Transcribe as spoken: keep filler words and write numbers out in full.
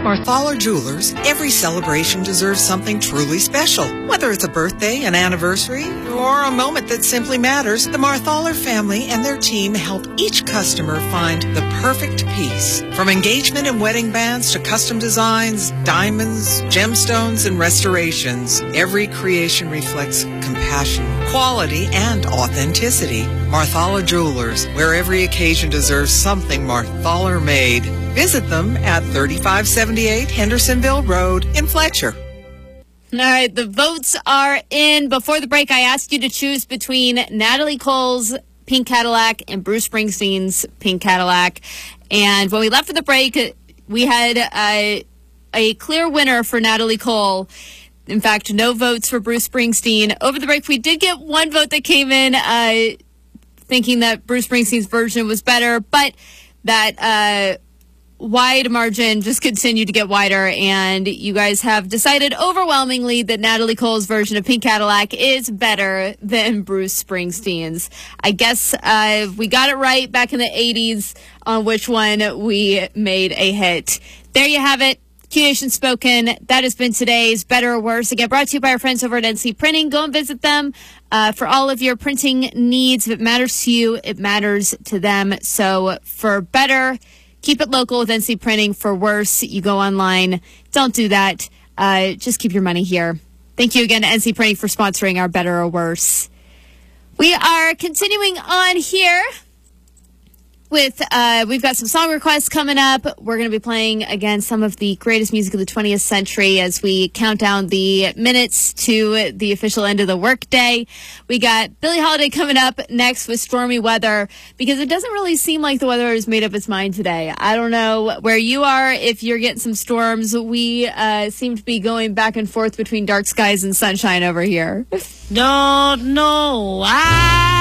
Marthaler Jewelers, every celebration deserves something truly special. Whether it's a birthday, an anniversary, or a moment that simply matters, the Marthaler family and their team help each customer find the perfect piece. From engagement and wedding bands to custom designs, diamonds, gemstones, and restorations, every creation reflects compassion, quality, and authenticity. Marthaler Jewelers, where every occasion deserves something Marthaler made. Visit them at thirty-five seventy-eight Hendersonville Road in Fletcher. All right, the votes are in. Before the break, I asked you to choose between Natalie Cole's Pink Cadillac and Bruce Springsteen's Pink Cadillac. And when we left for the break, we had a, a clear winner for Natalie Cole. In fact, no votes for Bruce Springsteen. Over the break, we did get one vote that came in uh, thinking that Bruce Springsteen's version was better, but that... Uh, wide margin just continued to get wider, and you guys have decided overwhelmingly that Natalie Cole's version of Pink Cadillac is better than Bruce Springsteen's. I guess uh, we got it right back in the eighties on which one we made a hit. There you have it. Q-Nation Spoken. That has been today's Better or Worse. Again, brought to you by our friends over at N C Printing. Go and visit them uh, for all of your printing needs. If it matters to you, it matters to them. So for better, keep it local with N C Printing. For worse, you go online. Don't do that. Uh, just keep your money here. Thank you again to N C Printing for sponsoring our Better or Worse. We are continuing on here with, uh, we've got some song requests coming up. We're going to be playing, again, some of the greatest music of the twentieth century as we count down the minutes to the official end of the workday. We got Billie Holiday coming up next with Stormy Weather, because it doesn't really seem like the weather has made up its mind today. I don't know where you are, if you're getting some storms. We uh, seem to be going back and forth between dark skies and sunshine over here. Don't know why.